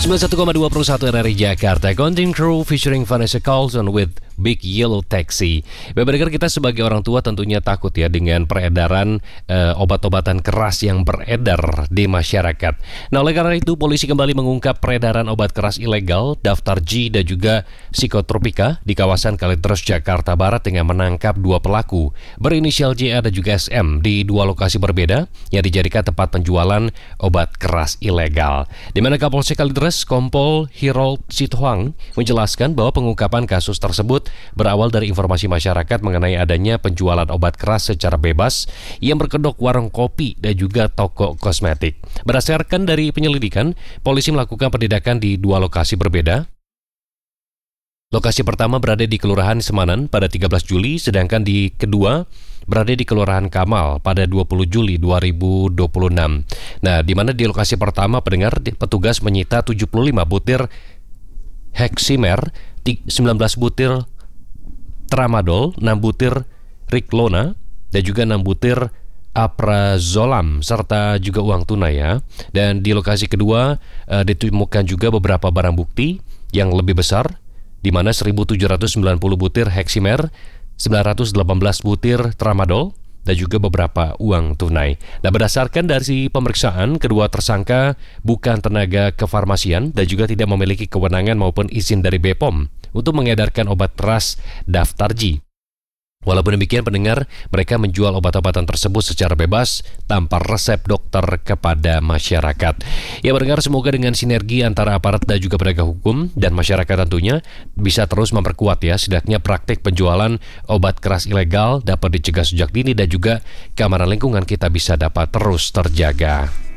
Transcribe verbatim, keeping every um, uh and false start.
sembilan puluh satu koma dua Satu R R I Jakarta, Content Crew featuring Vanessa Carlson with Big Yellow Taxi. Beberapa kita sebagai orang tua tentunya takut ya dengan peredaran uh, obat-obatan keras yang beredar di masyarakat. Nah, oleh karena itu polisi kembali mengungkap peredaran obat keras ilegal, daftar G dan juga psikotropika di kawasan Kalideres, Jakarta Barat dengan menangkap dua pelaku berinisial J A dan juga S M di dua lokasi berbeda yang dijadikan tempat penjualan obat keras ilegal. Di mana Kapolsek Kalideres Kompol Hirold Sitohang menjelaskan bahwa pengungkapan kasus tersebut berawal dari informasi masyarakat mengenai adanya penjualan obat keras secara bebas yang berkedok warung kopi dan juga toko kosmetik. Berdasarkan dari penyelidikan, polisi melakukan penindakan di dua lokasi berbeda. Lokasi pertama berada di Kelurahan Semanan pada tiga belas Juli, sedangkan di kedua berada di Kelurahan Kamal pada dua puluh Juli dua ribu dua puluh enam. Nah, di mana di lokasi pertama pendengar petugas menyita tujuh puluh lima butir Heximer, sembilan belas butir Tramadol, enam butir Riklona, dan juga enam butir Aprazolam, serta juga uang tunai ya. Dan di lokasi kedua uh, ditemukan juga beberapa barang bukti yang lebih besar, di mana seribu tujuh ratus sembilan puluh butir Heximer, sembilan ratus delapan belas butir Tramadol, dan juga beberapa uang tunai. Nah, berdasarkan dari pemeriksaan, kedua tersangka bukan tenaga kefarmasian dan juga tidak memiliki kewenangan maupun izin dari B P O M untuk mengedarkan obat keras daftar G. Walaupun demikian pendengar, mereka menjual obat-obatan tersebut secara bebas tanpa resep dokter kepada masyarakat. Ya pendengar, semoga dengan sinergi antara aparat dan juga penegak hukum dan masyarakat tentunya bisa terus memperkuat ya, setidaknya praktik penjualan obat keras ilegal dapat dicegah sejak dini dan juga keamanan lingkungan kita bisa dapat terus terjaga.